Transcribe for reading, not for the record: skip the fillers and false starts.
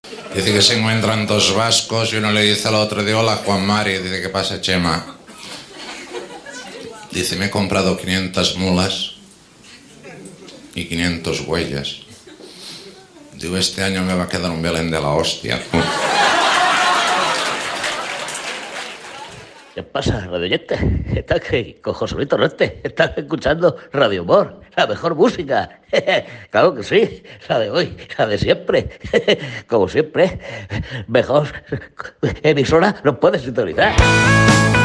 Dice que se encuentran dos vascos y uno le dice al otro, de hola Juan Mari, dice, ¿qué pasa, Chema? Dice, me he comprado 500 mulas y 500 huellas. Digo, este año me va a quedar un Belén de la hostia. ¿Qué pasa, radioyente? Está aquí con José Luis Torrente. Estás escuchando Radio Humor, la mejor música. Claro que sí, la de hoy, la de siempre. Como siempre, mejor emisora no puedes sintonizar.